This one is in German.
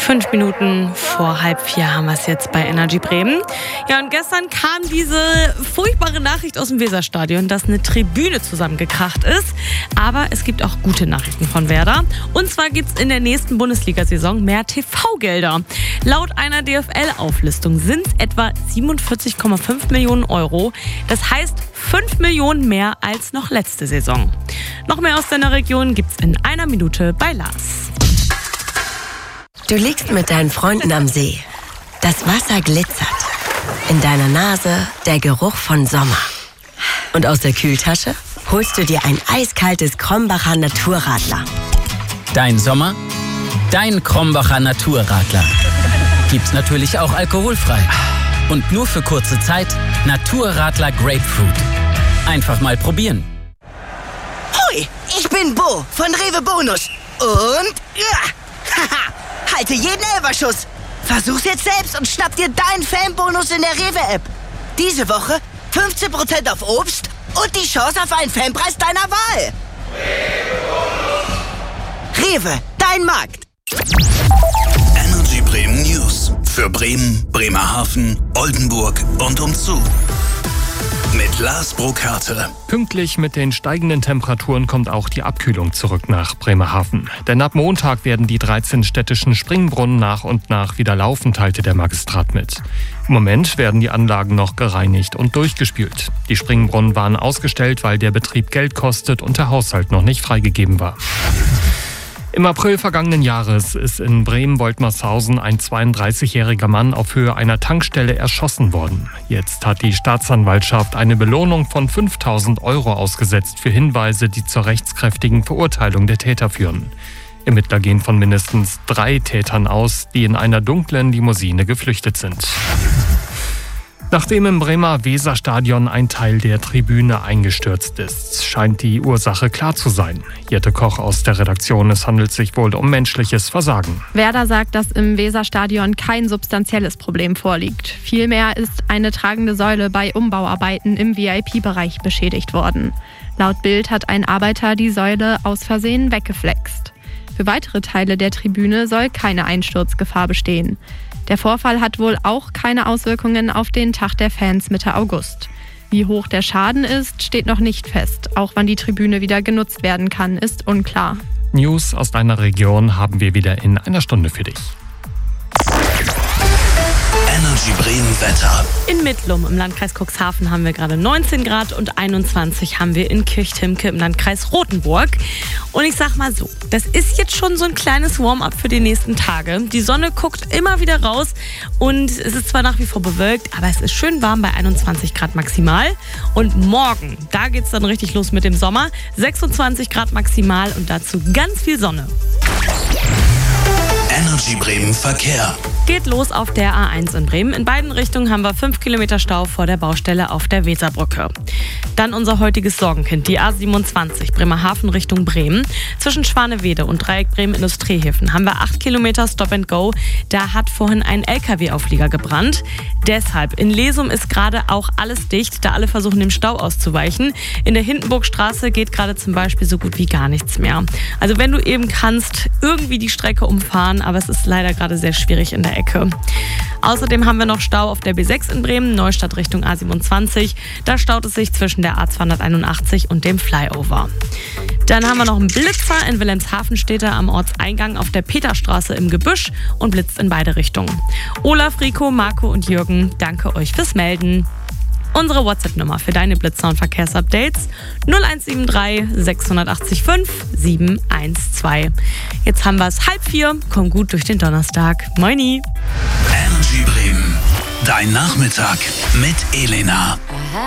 5 Minuten vor 3:30 haben wir es jetzt bei Energy Bremen. Ja, und gestern kam diese furchtbare Nachricht aus dem Weserstadion, dass eine Tribüne zusammengekracht ist. Aber es gibt auch gute Nachrichten von Werder. Und zwar gibt es in der nächsten Bundesliga-Saison mehr TV-Gelder. Laut einer DFL-Auflistung sind es etwa 47,5 Millionen Euro. Das heißt 5 Millionen mehr als noch letzte Saison. Noch mehr aus deiner Region gibt's in einer Minute bei Lars. Du liegst mit deinen Freunden am See. Das Wasser glitzert. In deiner Nase der Geruch von Sommer. Und aus der Kühltasche holst du dir ein eiskaltes Krombacher Naturradler. Dein Sommer, dein Krombacher Naturradler. Gibt's natürlich auch alkoholfrei. Und nur für kurze Zeit Naturradler Grapefruit. Einfach mal probieren. Hoi, ich bin Bo von Rewe Bonus. Und halte jeden Elferschuss. Versuch's jetzt selbst und schnapp dir deinen Fanbonus in der Rewe-App. Diese Woche 15% auf Obst und die Chance auf einen Fanpreis deiner Wahl. Rewe, dein Markt. Energy Bremen News. Für Bremen, Bremerhaven, Oldenburg und umzu. Mit Lars Burkhardt. Pünktlich mit den steigenden Temperaturen kommt auch die Abkühlung zurück nach Bremerhaven. Denn ab Montag werden die 13 städtischen Springbrunnen nach und nach wieder laufen, teilte der Magistrat mit. Im Moment werden die Anlagen noch gereinigt und durchgespült. Die Springbrunnen waren ausgestellt, weil der Betrieb Geld kostet und der Haushalt noch nicht freigegeben war. Im April vergangenen Jahres ist in Bremen-Woltmershausen ein 32-jähriger Mann auf Höhe einer Tankstelle erschossen worden. Jetzt hat die Staatsanwaltschaft eine Belohnung von 5.000 Euro ausgesetzt für Hinweise, die zur rechtskräftigen Verurteilung der Täter führen. Ermittler gehen von mindestens 3 Tätern aus, die in einer dunklen Limousine geflüchtet sind. Nachdem im Bremer Weserstadion ein Teil der Tribüne eingestürzt ist, scheint die Ursache klar zu sein. Jette Koch aus der Redaktion, es handelt sich wohl um menschliches Versagen. Werder sagt, dass im Weserstadion kein substanzielles Problem vorliegt. Vielmehr ist eine tragende Säule bei Umbauarbeiten im VIP-Bereich beschädigt worden. Laut Bild hat ein Arbeiter die Säule aus Versehen weggeflext. Für weitere Teile der Tribüne soll keine Einsturzgefahr bestehen. Der Vorfall hat wohl auch keine Auswirkungen auf den Tag der Fans Mitte August. Wie hoch der Schaden ist, steht noch nicht fest. Auch wann die Tribüne wieder genutzt werden kann, ist unklar. News aus deiner Region haben wir wieder in einer Stunde für dich. Energy Bremen Wetter. In Mittlum im Landkreis Cuxhaven haben wir gerade 19 Grad und 21 haben wir in Kirchtimke im Landkreis Rothenburg. Und ich sag mal so, das ist jetzt schon so ein kleines Warm-up für die nächsten Tage. Die Sonne guckt immer wieder raus und es ist zwar nach wie vor bewölkt, aber es ist schön warm bei 21 Grad maximal. Und morgen, da geht's dann richtig los mit dem Sommer. 26 Grad maximal und dazu ganz viel Sonne. Energy Bremen Verkehr. Geht los auf der A1 in Bremen. In beiden Richtungen haben wir 5 Kilometer Stau vor der Baustelle auf der Weserbrücke. Dann unser heutiges Sorgenkind, die A27 Bremerhaven Richtung Bremen. Zwischen Schwanewede und Dreieck Bremen Industriehäfen haben wir 8 Kilometer Stop and Go. Da hat vorhin ein LKW-Auflieger gebrannt. Deshalb, in Lesum ist gerade auch alles dicht, da alle versuchen, dem Stau auszuweichen. In der Hindenburgstraße geht gerade zum Beispiel so gut wie gar nichts mehr. Also wenn du eben kannst, irgendwie die Strecke umfahren, aber es ist leider gerade sehr schwierig in der Ecke. Außerdem haben wir noch Stau auf der B6 in Bremen, Neustadt Richtung A27. Da staut es sich zwischen der A281 und dem Flyover. Dann haben wir noch einen Blitzer in Wilhelmshaven, steht er am Ortseingang auf der Peterstraße im Gebüsch und blitzt in beide Richtungen. Olaf, Rico, Marco und Jürgen, danke euch fürs Melden. Unsere WhatsApp-Nummer für deine Blitzer- und Verkehrsupdates 0173 680 5 712. Jetzt haben wir es 3:30. Komm gut durch den Donnerstag. Moini. Energy Bremen. Dein Nachmittag mit Elena.